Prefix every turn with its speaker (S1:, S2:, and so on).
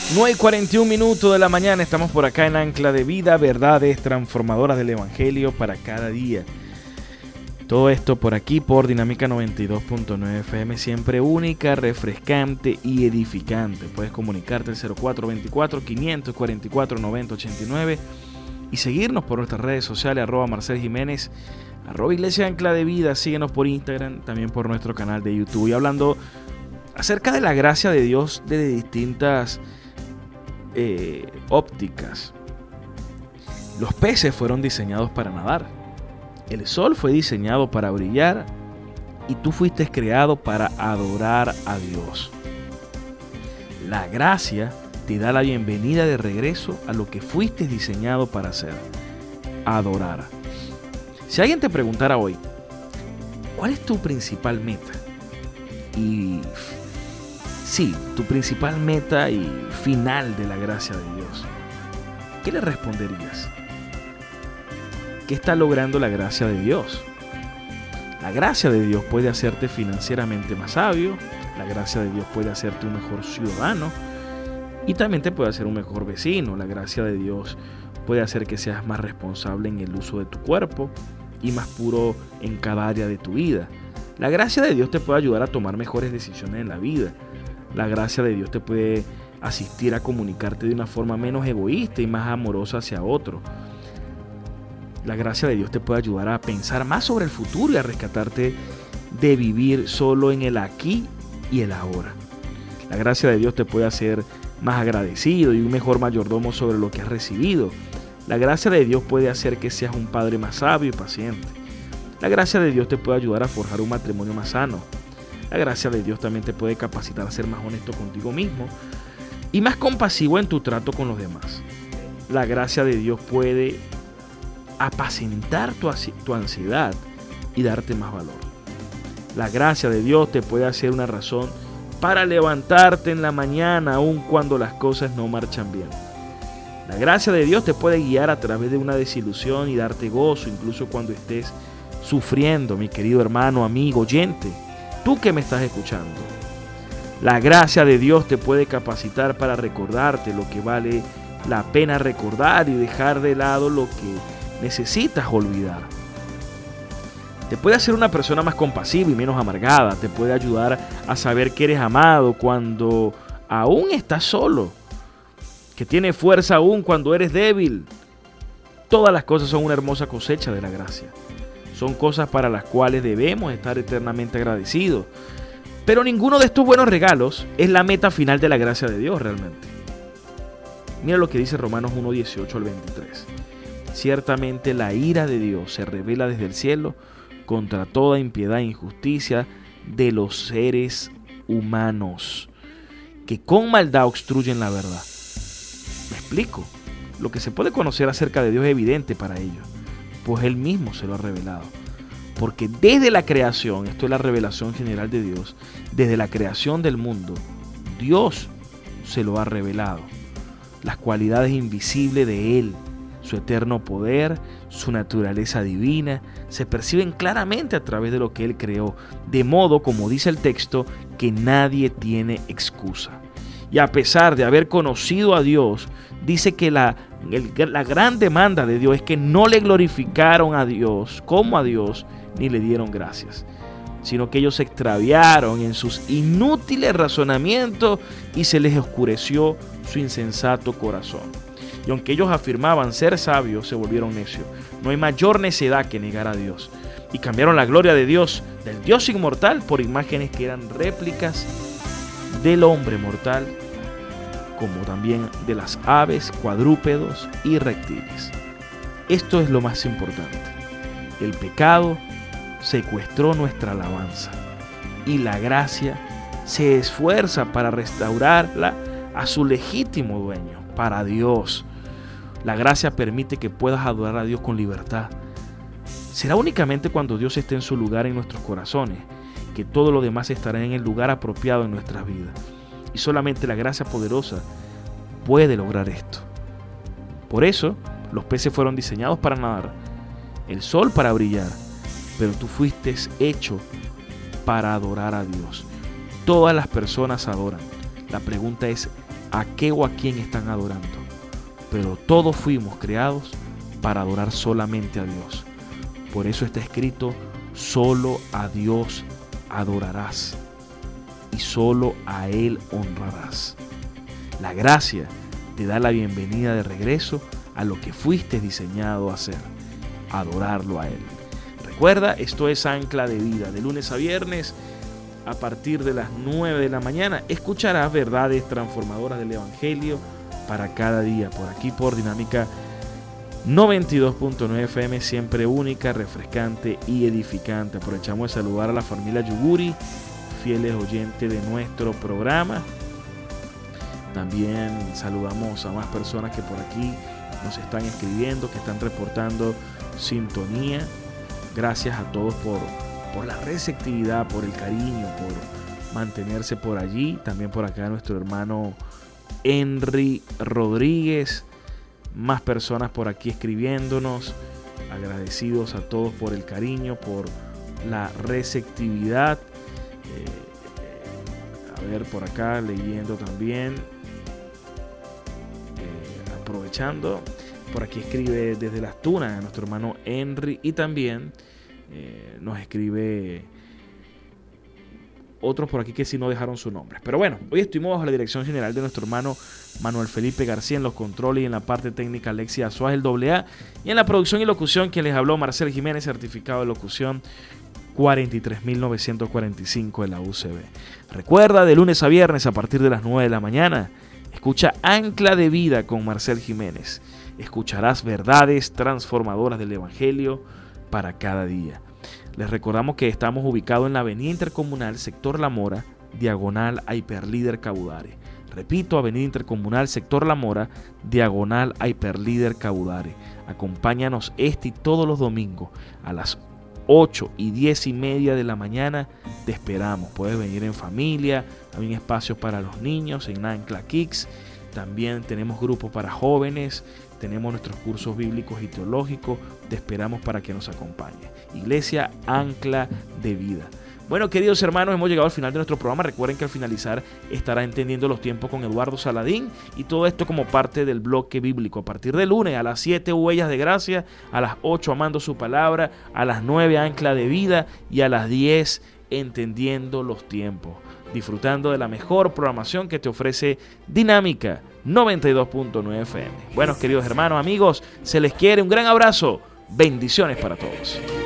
S1: 9:41 de la mañana, estamos por acá en Ancla de Vida, verdades transformadoras del Evangelio para cada día. Todo esto por aquí, por Dinámica 92.9 FM, siempre única, refrescante y edificante. Puedes comunicarte al 0424-544-9089 y seguirnos por nuestras redes sociales, @Marcel Jiménez, @Iglesia Ancla de Vida. Síguenos por Instagram, también por nuestro canal de YouTube. Y hablando acerca de la gracia de Dios desde distintas ópticas. Los peces fueron diseñados para nadar. El sol fue diseñado para brillar y tú fuiste creado para adorar a Dios. La gracia te da la bienvenida de regreso a lo que fuiste diseñado para hacer, adorar. Si alguien te preguntara hoy, ¿cuál es tu principal meta? Y sí, tu principal meta y final de la gracia de Dios, ¿qué le responderías? ¿Qué está logrando la gracia de Dios? La gracia de Dios puede hacerte financieramente más sabio, la gracia de Dios puede hacerte un mejor ciudadano y también te puede hacer un mejor vecino. La gracia de Dios puede hacer que seas más responsable en el uso de tu cuerpo y más puro en cada área de tu vida. La gracia de Dios te puede ayudar a tomar mejores decisiones en la vida. La gracia de Dios te puede asistir a comunicarte de una forma menos egoísta y más amorosa hacia otro. La gracia de Dios te puede ayudar a pensar más sobre el futuro y a rescatarte de vivir solo en el aquí y el ahora. La gracia de Dios te puede hacer más agradecido y un mejor mayordomo sobre lo que has recibido. La gracia de Dios puede hacer que seas un padre más sabio y paciente. La gracia de Dios te puede ayudar a forjar un matrimonio más sano. La gracia de Dios también te puede capacitar a ser más honesto contigo mismo y más compasivo en tu trato con los demás. La gracia de Dios puede apacentar tu ansiedad y darte más valor. La gracia de Dios te puede hacer una razón para levantarte en la mañana aun cuando las cosas no marchan bien. La gracia de Dios te puede guiar a través de una desilusión y darte gozo incluso cuando estés sufriendo, mi querido hermano, amigo, oyente, tú que me estás escuchando. La gracia de Dios te puede capacitar para recordarte lo que vale la pena recordar y dejar de lado lo que necesitas olvidar. Te puede hacer una persona más compasiva y menos amargada. Te puede ayudar a saber que eres amado cuando aún estás solo, que tienes fuerza aún cuando eres débil. Todas las cosas son una hermosa cosecha de la gracia. Son cosas para las cuales debemos estar eternamente agradecidos. Pero ninguno de estos buenos regalos es la meta final de la gracia de Dios realmente. Mira lo que dice Romanos 1:18 al 23. Ciertamente la ira de Dios se revela desde el cielo contra toda impiedad e injusticia de los seres humanos que con maldad obstruyen la verdad. ¿Me explico? Lo que se puede conocer acerca de Dios es evidente para ellos, pues Él mismo se lo ha revelado. Porque desde la creación, esto es la revelación general de Dios, desde la creación del mundo, Dios se lo ha revelado. Las cualidades invisibles de Él, su eterno poder, su naturaleza divina, se perciben claramente a través de lo que Él creó, de modo, como dice el texto, que nadie tiene excusa. Y a pesar de haber conocido a Dios, dice que la gran demanda de Dios es que no le glorificaron a Dios como a Dios, ni le dieron gracias, sino que ellos se extraviaron en sus inútiles razonamientos y se les oscureció su insensato corazón. Y aunque ellos afirmaban ser sabios, se volvieron necios. No hay mayor necedad que negar a Dios. Y cambiaron la gloria de Dios, del Dios inmortal, por imágenes que eran réplicas del hombre mortal, como también de las aves, cuadrúpedos y reptiles. Esto es lo más importante. El pecado secuestró nuestra alabanza y la gracia se esfuerza para restaurarla a su legítimo dueño, para Dios. La gracia permite que puedas adorar a Dios con libertad. Será únicamente cuando Dios esté en su lugar en nuestros corazones que todo lo demás estará en el lugar apropiado en nuestras vidas. Y solamente la gracia poderosa puede lograr esto. Por eso, los peces fueron diseñados para nadar, el sol para brillar, pero tú fuiste hecho para adorar a Dios. Todas las personas adoran. La pregunta es, ¿a qué o a quién están adorando? Pero todos fuimos creados para adorar solamente a Dios. Por eso está escrito, solo a Dios adorarás y solo a Él honrarás. La gracia te da la bienvenida de regreso a lo que fuiste diseñado a hacer, adorarlo a Él. Recuerda, esto es Ancla de Vida. De lunes a viernes, a partir de las 9 de la mañana, escucharás verdades transformadoras del Evangelio para cada día. Por aquí, por Dinámica 92.9 FM, siempre única, refrescante y edificante. Aprovechamos de saludar a la familia Yuguri, fieles oyentes de nuestro programa. También saludamos a más personas que por aquí nos están escribiendo, que están reportando sintonía. Gracias a todos por la receptividad, por el cariño, por mantenerse por allí. También por acá nuestro hermano Henry Rodríguez. Más personas por aquí escribiéndonos. Agradecidos a todos por el cariño, por la receptividad. A ver, por acá leyendo también. Aprovechando. Por aquí escribe desde Las Tunas nuestro hermano Henry. Y también nos escribe otros por aquí que sí no dejaron su nombre. Pero bueno, hoy estuvimos bajo la dirección general de nuestro hermano Manuel Felipe García en los controles y en la parte técnica Alexia Suárez, el AA. Y en la producción y locución quien les habló, Marcel Jiménez, certificado de locución 43.945 de la UCB. Recuerda, de lunes a viernes a partir de las 9 de la mañana, escucha Ancla de Vida con Marcel Jiménez. Escucharás verdades transformadoras del Evangelio para cada día. Les recordamos que estamos ubicados en la Avenida Intercomunal, sector La Mora, diagonal a Hiperlíder Cabudare. Repito, Avenida Intercomunal, sector La Mora, diagonal a Hiperlíder Cabudare. Acompáñanos este y todos los domingos a las 8 y 10 y media de la mañana. Te esperamos. Puedes venir en familia. Hay un espacio para los niños en Ancla Kids. También tenemos grupos para jóvenes. Tenemos nuestros cursos bíblicos y teológicos. Te esperamos para que nos acompañes. Iglesia Ancla de Vida. Bueno, queridos hermanos, hemos llegado al final de nuestro programa. Recuerden que al finalizar estará Entendiendo los Tiempos con Eduardo Saladín. Y todo esto como parte del bloque bíblico. A partir de lunes a las 7, Huellas de Gracia. A las 8, Amando su Palabra. A las 9, Ancla de Vida. Y a las 10, Entendiendo los Tiempos. Disfrutando de la mejor programación que te ofrece Dinámica 92.9 FM. Bueno, queridos hermanos, amigos, se les quiere. Un gran abrazo. Bendiciones para todos.